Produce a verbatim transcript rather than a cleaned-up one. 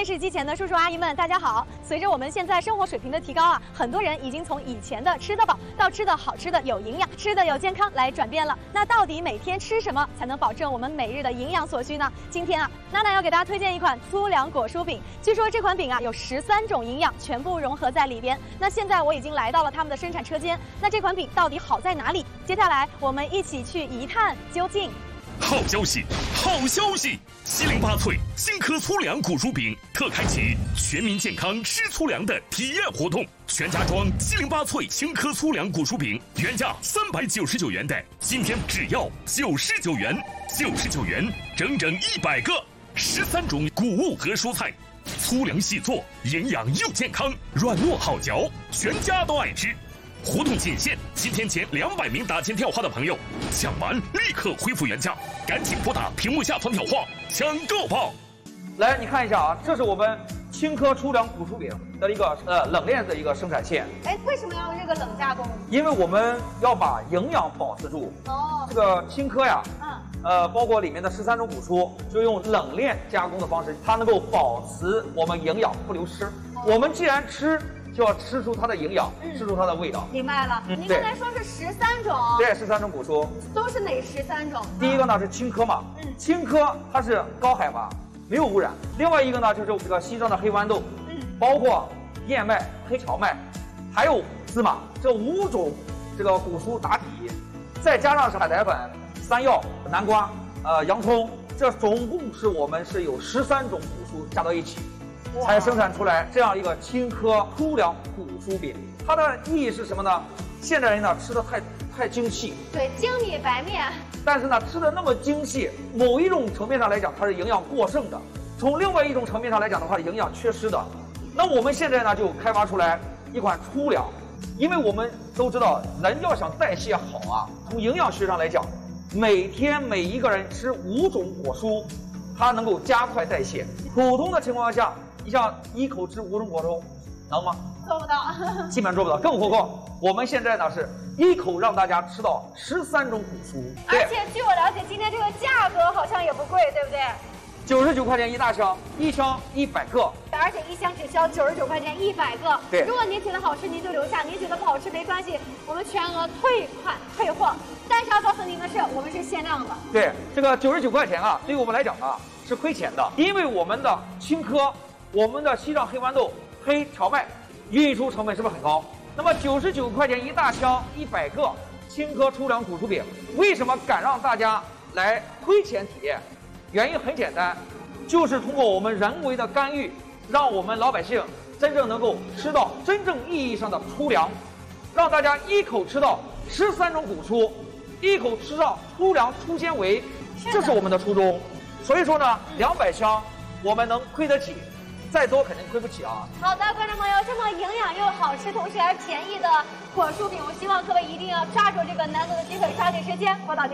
视机前的叔叔阿姨们，大家好！随着我们现在生活水平的提高啊，很多人已经从以前的吃得饱到吃的好、吃的有营养、吃的有健康来转变了。那到底每天吃什么才能保证我们每日的营养所需呢？今天啊，娜娜要给大家推荐一款粗粮果蔬饼。据说这款饼啊有十三种营养全部融合在里边。那现在我已经来到了他们的生产车间，那这款饼到底好在哪里？接下来我们一起去一探究竟。 好消息，好消息！七零八脆新科粗粮果蔬饼特开启全民健康吃粗粮的体验活动，全家装七零八脆新科粗粮果蔬饼，原价三百九十九元的，今天只要九十九元，九十九元，整整一百个，十三种谷物和蔬菜，粗粮细做，营养又健康，软糯好嚼，全家都爱吃。 活动仅限今天前两百名打进电话的朋友，抢完立刻恢复原价，赶紧拨打屏幕下方电话抢购吧！ 来，你看一下啊，这是我们青稞粗粮果蔬饼的一个呃冷链的一个生产线。 哎，为什么要用这个冷加工？ 因为我们要把营养保持住。哦，这个青稞呀，嗯，呃，包括里面的十三种谷蔬，就用冷链加工的方式，它能够保持我们营养不流失。哦、我们既然吃。 就要吃出它的营养，嗯、吃出它的味道。 明白了。嗯、您刚才说是十三种， 对，十三种谷蔬都是哪十三种？ 第一个呢是青稞嘛，嗯，青稞它是高海拔，没有污染。另外一个呢就是这个西藏的黑豌豆，嗯，包括燕麦、黑荞麦，还有芝麻，这五种这个谷蔬打底，再加上是海苔粉、山药、南瓜、呃洋葱，这总共是我们是有十三种谷蔬加到一起。 才生产出来这样一个青稞粗粮谷蔬饼，它的意义是什么呢？现代人呢吃的太太精细， 对，精米白面。 但是呢吃的那么精细，某一种层面上来讲，它是营养过剩的；从另外一种层面上来讲的话，营养缺失的。那我们现在呢就开发出来一款粗粮，因为我们都知道，人要想代谢好啊，从营养学上来讲，每天每一个人吃五种果蔬，它能够加快代谢。普通的情况下。 你像一口吃五种果蔬，能吗？ 做不到， 基本上做不到。更何况我们现在呢是一口让大家吃到十三种谷蔬， 而且据我了解，今天这个价格好像也不贵，对不对？ 九十九块钱一大箱，一箱一百个， 而且一箱只需要九十九块钱一百个。 对， 如果您觉得好吃，您就留下；您觉得不好吃，没关系，我们全额退款退货。但是要告诉您的是，我们是限量的。 对，这个九十九块钱啊，对于我们来讲啊是亏钱的，因为我们的青稞。 我们的西藏黑豌豆、黑荞麦运输成本是不是很高？那么九十九块钱一大箱，一百个青稞粗粮谷蔬饼，为什么敢让大家来亏钱体验？原因很简单，就是通过我们人为的干预，让我们老百姓真正能够吃到真正意义上的粗粮，让大家一口吃到十三种谷蔬，一口吃到粗粮粗纤维，这是我们的初衷。所以说呢，两百箱我们能亏得起。 再多肯定亏不起啊！ 好的，观众朋友，这么营养又好吃，同时还便宜的果蔬饼，我希望各位一定要抓住这个难得的机会，抓紧时间拨打电话。